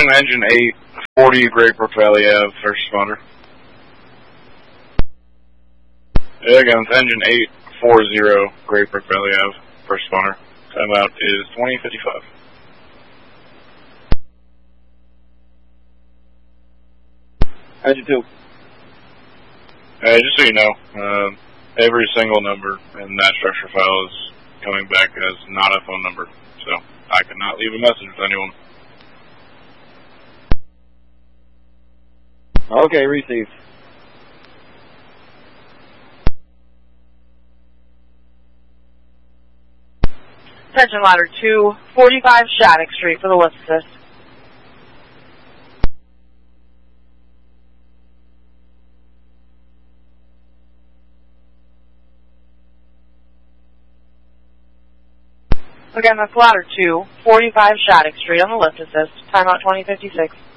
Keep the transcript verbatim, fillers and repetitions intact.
Attention, engine eight forty, Great Brook Valley Ave, first responder. Yeah, again, it's engine eight forty, Great Brook Valley Ave, first responder. Timeout is twenty fifty-five. Engine two. Uh, just so you know, uh, every single number in that structure file is coming back as not a phone number, so I cannot leave a message with anyone. Okay, received. Attention ladder two forty-five Shattuck Street for the lift assist. Again, that's ladder two forty-five Shattuck Street on the lift assist. Timeout twenty fifty-six.